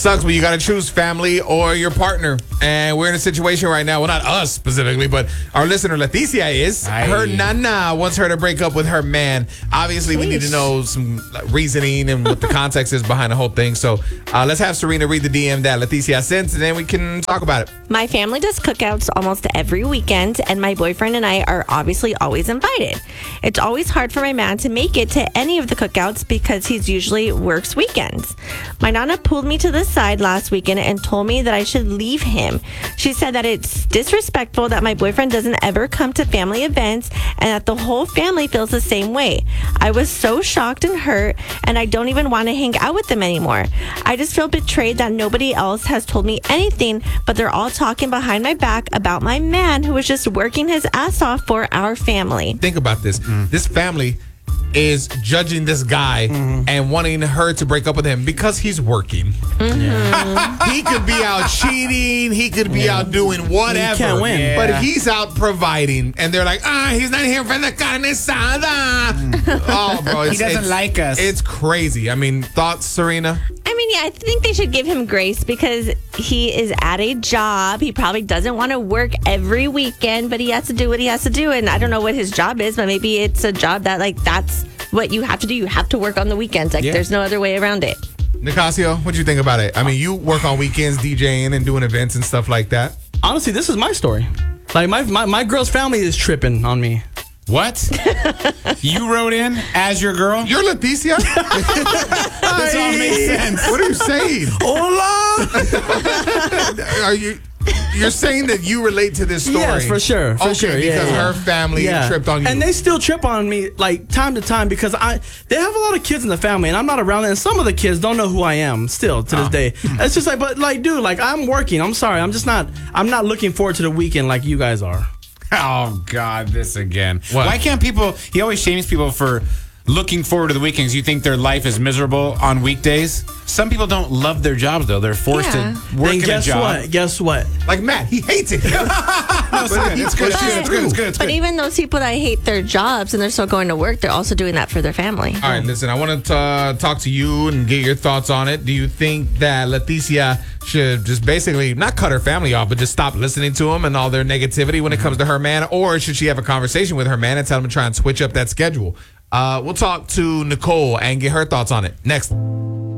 Sucks, but you got to choose family or your partner. And we're in a situation right now, well, not us specifically, but our listener, Leticia, is. Aye. Her nana wants her to break up with her man. Obviously, we need to know some reasoning and what the context is behind the whole thing. So let's have Serena read the DM that Leticia sent, and then we can talk about it. My family does cookouts almost every weekend, and my boyfriend and I are obviously always invited. It's always hard for my man to make it to any of the cookouts because he's usually works weekends. My nana pulled me to the side last weekend and told me that I should leave him. She said that it's disrespectful that my boyfriend doesn't ever come to family events and that the whole family feels the same way. I was so shocked and hurt, and I don't even want to hang out with them anymore. I just feel betrayed that nobody else has told me anything, but they're all talking behind my back about my man who was just working his ass off for our family. Think about this. This family is judging this guy and wanting her to break up with him because he's working. He could be out cheating. He could be out doing whatever. He can't win. Yeah. But he's out providing. And they're like, he's not here for the carne asada. Oh, bro. He doesn't like us. It's crazy. I mean, thoughts, Serena? I mean, yeah, I think they should give him grace because he is at a job. He probably doesn't want to work every weekend, but he has to do what he has to do. And I don't know what his job is, but maybe it's a job that, like, that's what you have to do. You have to work on the weekends. Like, there's no other way around it. Nicasio, what do you think about it? I mean, you work on weekends DJing and doing events and stuff like that. Honestly, this is my story. Like, my girl's family is tripping on me. What? You wrote in as your girl? You're Leticia? This all makes sense. What are you saying? Hola! You're saying that you relate to this story? Yes, for sure. For sure. Because Yeah. her family tripped on you. And they still trip on me like time to time because they have a lot of kids in the family and I'm not around it. And some of the kids don't know who I am still to this day. It's just like, but like, dude, like I'm working. I'm sorry. I'm not looking forward to the weekend like you guys are. Oh, God, this again. What? Why can't people, he always shames people for looking forward to the weekends. You think their life is miserable on weekdays? Some people don't love their jobs, though. They're forced to work in a job. Guess what? Like Matt, he hates it. It's good. But even those people that hate their jobs and they're still going to work, they're also doing that for their family. All right, listen, I want to talk to you and get your thoughts on it. Do you think that Leticia should just basically not cut her family off, but just stop listening to them and all their negativity when it comes to her man? Or should she have a conversation with her man and tell him to try and switch up that schedule? We'll talk to Nicole and get her thoughts on it next.